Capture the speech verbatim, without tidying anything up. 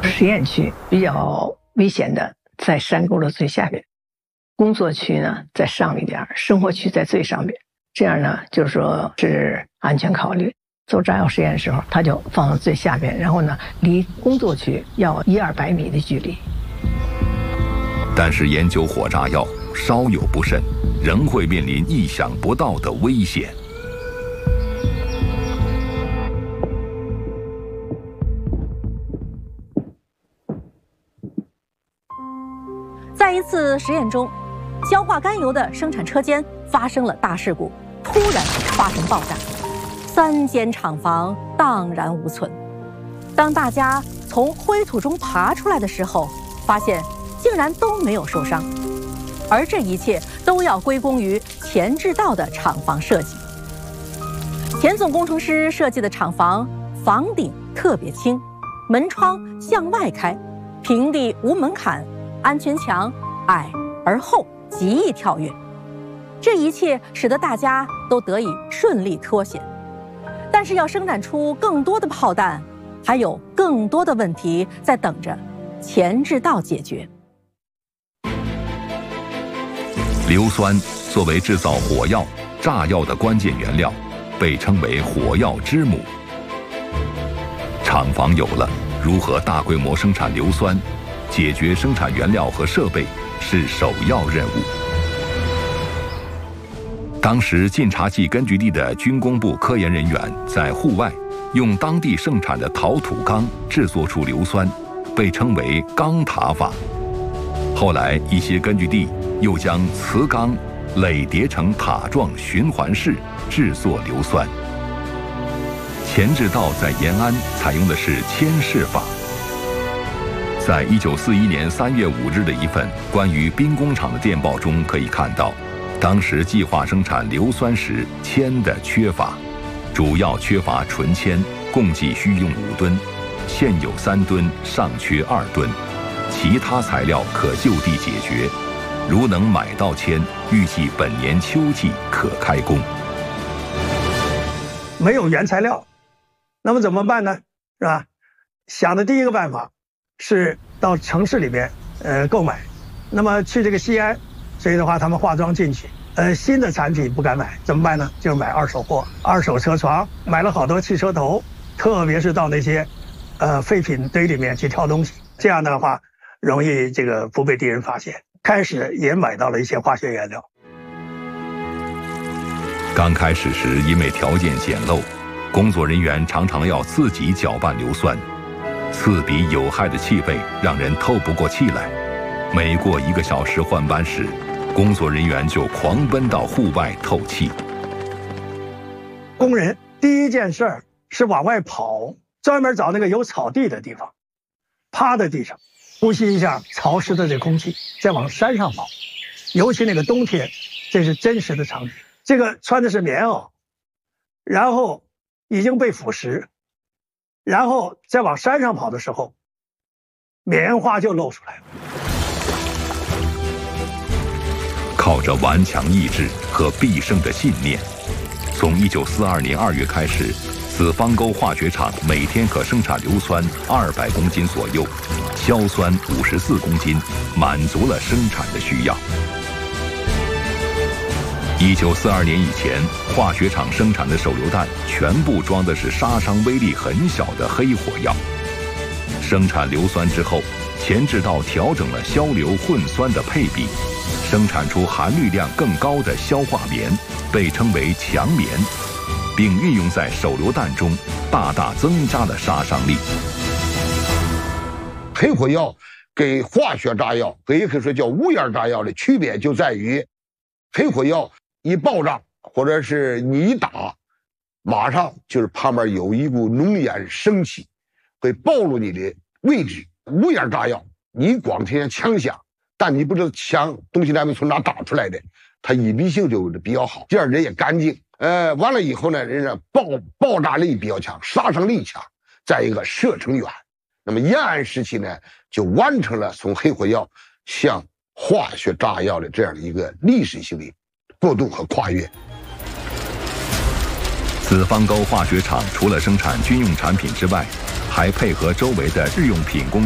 实验区比较危险的在山沟的最下边，工作区呢在上一点，生活区在最上边。这样呢，就是说是安全考虑。做炸药实验的时候，它就放到最下边，然后呢，离工作区要一二百米的距离。 但是研究火炸药稍有不慎，仍会面临意想不到的危险。 在一次实验中，硝化甘油的生产车间发生了大事故，突然发生爆炸，三间厂房荡然无存。当大家从灰土中爬出来的时候，发现竟然都没有受伤，而这一切都要归功于钱志道的厂房设计。钱总工程师设计的厂房，房顶特别轻，门窗向外开，平地无门槛，安全墙矮而厚，极易跳跃。这一切使得大家都得以顺利脱险。但是要生产出更多的炮弹，还有更多的问题在等着钱志道解决。 硫酸作为制造火药、炸药的关键原料，被称为火药之母。厂房有了，如何大规模生产硫酸，解决生产原料和设备是首要任务。当时晋察冀根据地的军工部科研人员在户外用当地盛产的陶土钢制作出硫酸，被称为钢塔法。后来一些根据地又将瓷钢垒叠成塔状循环式制作硫酸。钱志道在延安采用的是铅式法。在一九四一年三月五日的一份关于兵工厂的电报中可以看到，当时计划生产硫酸时铅的缺乏，主要缺乏纯铅，共计需用五吨，现有三吨，尚缺二吨，其他材料可就地解决。如能买到铅，预计本年秋季可开工。 没有原材料，那么怎么办呢？是吧？想的第一个办法是到城市里边呃购买，那么去这个西安，所以的话他们化妆进去，呃新的产品不敢买，怎么办呢？就是买二手货，二手车床，买了好多汽车头，特别是到那些呃废品堆里面去挑东西，这样的话容易这个不被敌人发现。开始也买到了一些化学原料。 刚开始时因为条件简陋，工作人员常常要自己搅拌硫酸，刺鼻有害的气味让人透不过气来。每过一个小时换班时，工作人员就狂奔到户外透气。 工人第一件事儿是往外跑，专门找那个有草地的地方，趴在地上呼吸一下潮湿的这空气，再往山上跑。尤其那个冬天，这是真实的场景。这个穿的是棉袄，然后已经被腐蚀，然后再往山上跑的时候，棉花就露出来了。 靠着顽强意志和必胜的信念，从一九四二年二月开始，子方沟化学厂每天可生产硫酸二百公斤左右，硝酸五十四公斤，满足了生产的需要。一九四二年以前，化学厂生产的手榴弹全部装的是杀伤威力很小的黑火药。生产硫酸之后，钱志道调整了硝硫混酸的配比，生产出含氯量更高的硝化棉，被称为强棉，并运用在手榴弹中，大大增加了杀伤力。 黑火药跟化学炸药，也可以说叫无烟炸药的区别就在于，黑火药一爆炸或者是你一打，马上就是旁边有一股浓烟升起，会暴露你的位置。无烟炸药，你光听见枪响，但你不知道枪东西南北从哪打出来的，它隐蔽性就比较好，这样人也干净。呃，完了以后呢，人家爆爆炸力比较强，杀伤力强，再一个射程远。那么延安时期呢，就完成了从黑火药向化学炸药的这样的一个历史性的过渡和跨越。 子方沟化学厂除了生产军用产品之外，还配合周围的日用品工